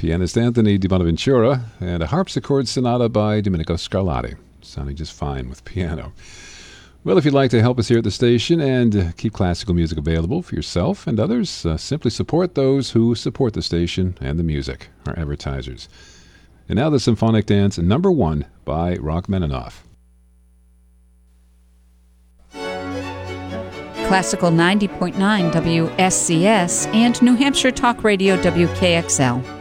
pianist Anthony Di Bonaventura, and a harpsichord sonata by Domenico Scarlatti, sounding just fine with piano. Well, if you'd like to help us here at the station and keep classical music available for yourself and others, simply support those who support the station and the music, our advertisers. And now the Symphonic Dance number 1 by Rachmaninoff. Classical 90.9 WSCS and New Hampshire Talk Radio WKXL.